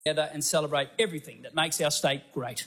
together and celebrate everything that makes our state great.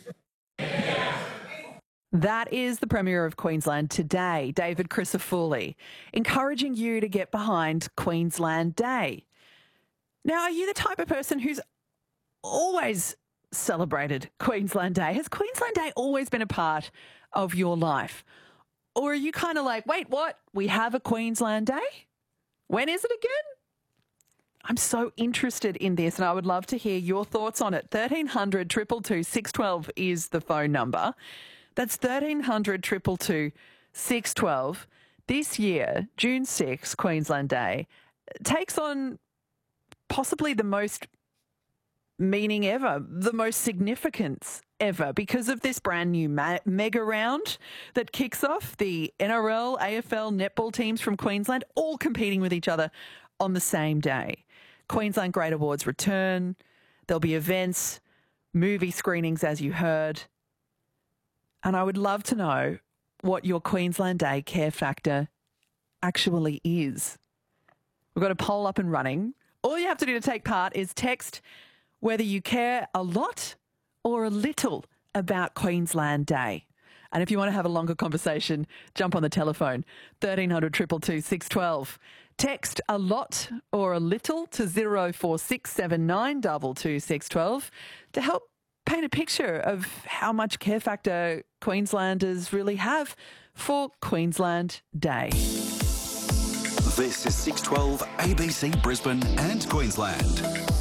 That is the Premier of Queensland today, David Crisafulli, encouraging you to get behind Queensland Day. Now, are you the type of person who's always celebrated Queensland Day? Has Queensland Day always been a part of your life? Or are you kind of like, wait, what? We have a Queensland Day? When is it again? I'm so interested in this and I would love to hear your thoughts on it. 1300 222 612 is the phone number. That's 1300 222 612. This year, June 6, Queensland Day, takes on possibly the most meaning ever, the most significance ever, because of this brand new mega round that kicks off. The NRL, AFL, netball teams from Queensland all competing with each other on the same day. Queensland Great Awards return. There'll be events, movie screenings, as you heard. And I would love to know what your Queensland Day care factor actually is. We've got a poll up and running. All you have to do to take part is text whether you care a lot or a little about Queensland Day. And if you want to have a longer conversation, jump on the telephone, 1300 222 612. Text a lot or a little to 0467 612 to help paint a picture of how much care factor Queenslanders really have for Queensland Day. This is 612 ABC Brisbane and Queensland.